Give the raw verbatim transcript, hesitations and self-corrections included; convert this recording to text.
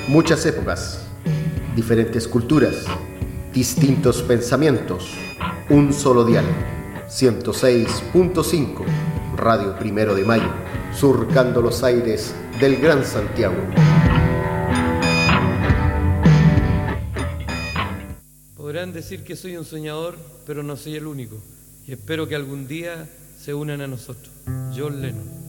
Muchas épocas, diferentes culturas, distintos pensamientos, un solo dial, ciento seis punto cinco, Radio Primero de Mayo, surcando los aires del Gran Santiago. Podrán decir que soy un soñador, pero no soy el único, y espero que algún día se unan a nosotros. John Lennon.